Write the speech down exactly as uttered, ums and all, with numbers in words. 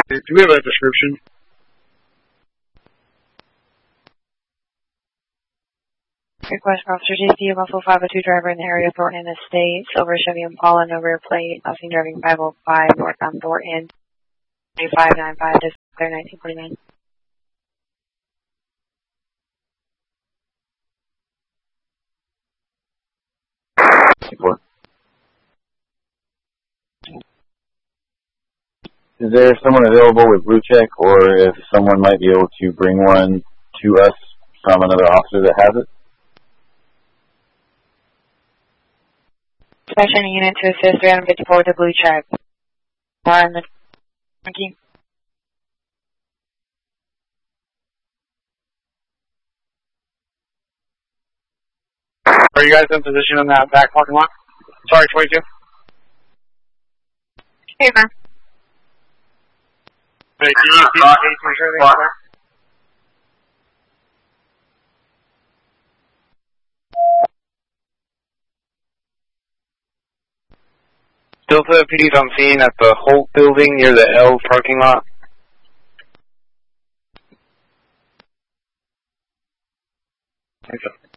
Do we have a description? Request for Officer J C, Buffalo five oh two driver in the area of Thornton Estates, over Chevy Impala, no rear plate, nothing driving five oh five, northbound Thornton, five nine five, just clear nineteen forty-nine. Is there someone available with blue check, or if someone might be able to bring one to us from another officer that has it? Special unit to assist three fifty-four with the blue check. On the monkey. Are you guys in position in that back parking lot? Sorry, twenty-two. Hey, man. Hey, can you see the case make sure they're there? Delta P D's on scene at the Holt building near the L parking lot. Thanks.